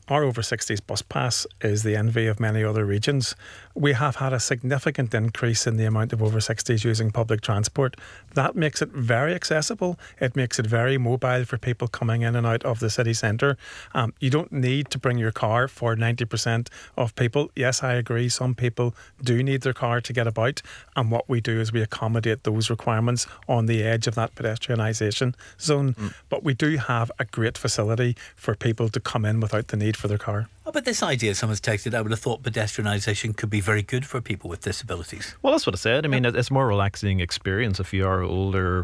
our over 60s bus pass is the envy of many other regions. We have had a significant increase in the amount of over 60s using public transport. That makes it very accessible. It makes it very mobile for people coming in and out of the city centre. You don't need to bring your car for 90% of people. Yes, I agree, some people do need their car to get about, and what we do is we accommodate those requirements on the edge of that pedestrianisation zone. But we do have a great facility for people to come in without the need for their car. Oh, but this idea, someone's texted, I would have thought pedestrianisation could be very good for people with disabilities. Well, that's what I said. I mean, it's a more relaxing experience if you are older,